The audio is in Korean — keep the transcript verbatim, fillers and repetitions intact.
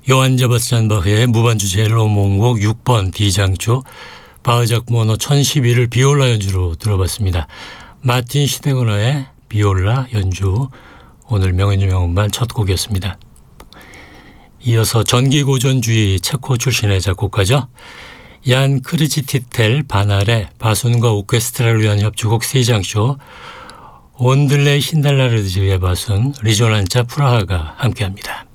요한 세바스찬 바흐의 무반주 첼로 몽곡 육 번 D장조 바흐작 모노 천십일을 비올라 연주로 들어봤습니다. 마틴 시데거너의 비올라 연주, 오늘 명연주 명음반 첫 곡이었습니다. 이어서 전기고전주의 체코 출신의 작곡가죠. 얀 크르지티텔 바날의 바순과 오케스트라를 위한 협주곡 세 장쇼 온들레 힌달라르드의 바순 리조난자 프라하가 함께합니다.